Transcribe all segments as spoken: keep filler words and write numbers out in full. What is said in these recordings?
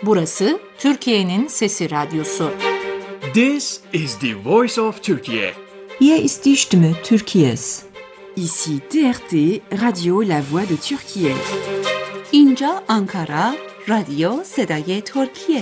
Burası Türkiye'nin Sesi Radyosu. This is the voice of Turkey. Hier ist die Stimme Türkiye's. Ici T R T, Radio La Voix de Türkiye. اینجا آنکارا، رادیو صدای ترکیه.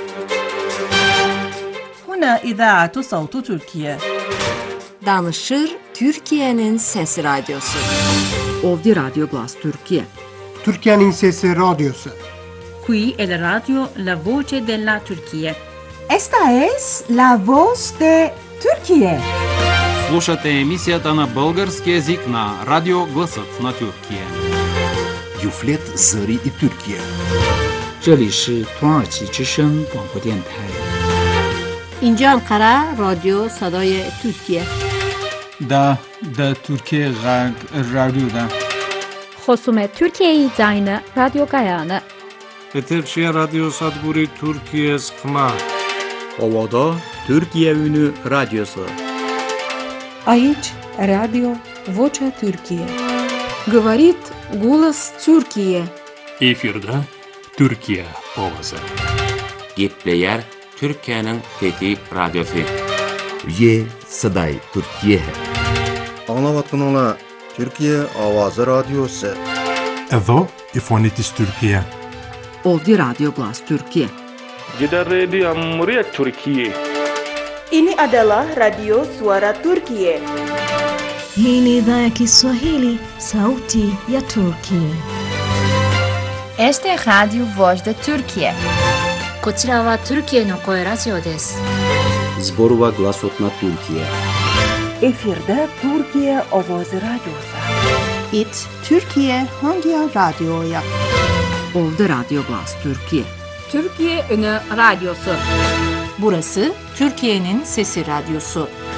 هنا إذاعة صوت تركيا. Danışır Türkiye'nin Sesi Radyosu. Ovdi Radio Glas Türkiye. Türkiye'nin Sesi Radyosu. Qui è la radio La Voce della Turchia. Esta es La Voz de Turquía. Слушате емисията на български език на Радио Гласът на Тюркия. Юфлет Зари и Türkiye. 这里是土耳其之声广播电台。 اینجا انقره رادیو صدای ترکیه. دا دا ترکیه غرب رادیو دا. خصوم ترکیه زاین رادیو گایانه. Eterşehir Radyo Sadburi Türkiye Skma. Ovada Türkiye Ünü Radyosu. Aici Radio Vocea Türkiye. Говорит голос Türkiye. Efirde Türkiye Ovası. Gepleyer Türkiye'nin Fethi Radyosu. Ye Saday Türkiye. Anlavatkanlar Türkiye Avazı Radyosu. Evo İfonitis Türkiye. Ovdi Radio Glas Türkiye. Jeda Radio Muria Türkiye. Ini adalah Radio Suara Turkiye. Hii ni idhaa ya Kiswahili, Sauti ya Turkiye. Este Radio Voz de Turkiye. こちらはトルキエの声ラジオです。 Zborova Glasot na Türkiye. Efirde Türkiye Avazı Radyosu. It Türkiye hangi radyoya? Ovdi Radio Glas Türkiye. Türkiye Ünü Radyosu. Burası Türkiye'nin Sesi Radyosu.